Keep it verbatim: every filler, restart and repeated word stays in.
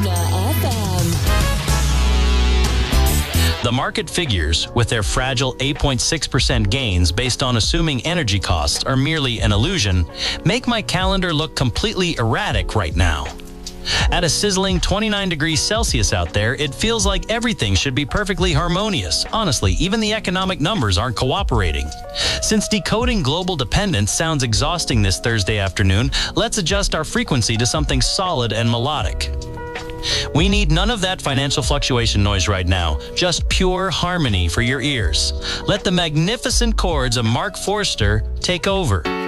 Listener F M. The market figures, with their fragile eight point six percent gains based on assuming energy costs are merely an illusion, make my calendar look completely erratic right now. At a sizzling twenty-nine degrees Celsius out there, it feels like everything should be perfectly harmonious. Honestly, even the economic numbers aren't cooperating. Since decoding global dependence sounds exhausting this Thursday afternoon, let's adjust our frequency to something solid and melodic. We need none of that financial fluctuation noise right now, just pure harmony for your ears. Let the magnificent chords of Mark Forster take over.